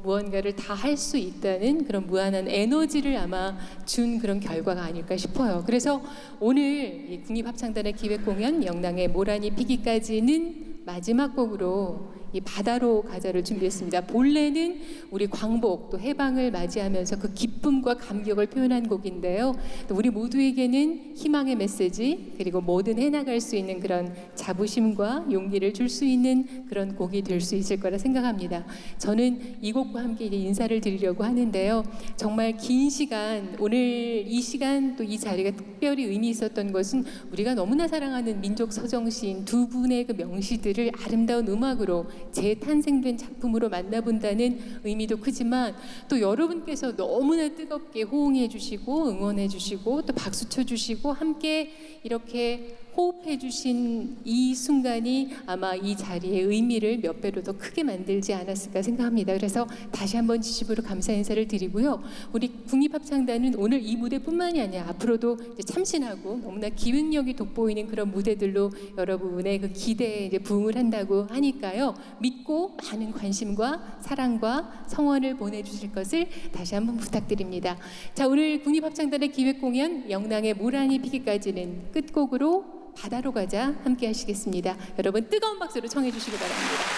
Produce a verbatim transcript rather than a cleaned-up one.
무언가를 다 할 수 있다는 그런 무한한 에너지를 아마 준 그런 결과가 아닐까 싶어요. 그래서 오늘 이 국립합창단의 기획공연 영랑의 모란이 피기까지는 마지막 곡으로 이 바다로 가자를 준비했습니다. 본래는 우리 광복 또 해방을 맞이하면서 그 기쁨과 감격을 표현한 곡인데요. 또 우리 모두에게는 희망의 메시지 그리고 뭐든 해나갈 수 있는 그런 자부심과 용기를 줄 수 있는 그런 곡이 될 수 있을 거라 생각합니다. 저는 이 곡과 함께 이제 인사를 드리려고 하는데요. 정말 긴 시간 오늘 이 시간 또 이 자리가 특별히 의미 있었던 것은 우리가 너무나 사랑하는 민족 서정시인 두 분의 그 명시들을 아름다운 음악으로 재탄생된 작품으로 만나본다는 의미도 크지만 또 여러분께서 너무나 뜨겁게 호응해 주시고 응원해 주시고 또 박수 쳐 주시고 함께 이렇게 호흡해 주신 이 순간이 아마 이 자리의 의미를 몇 배로 더 크게 만들지 않았을까 생각합니다. 그래서 다시 한번 진심으로 감사 인사를 드리고요. 우리 국립합창단은 오늘 이 무대뿐만이 아니라 앞으로도 이제 참신하고 너무나 기획력이 돋보이는 그런 무대들로 여러분의 그 기대에 이제 부응을 한다고 하니까요. 믿고 많은 관심과 사랑과 성원을 보내주실 것을 다시 한번 부탁드립니다. 자, 오늘 국립합창단의 기획공연 영랑의 모란이 피기까지는 끝곡으로 바다로 가자 함께 하시겠습니다. 여러분 뜨거운 박수로 청해 주시기 바랍니다.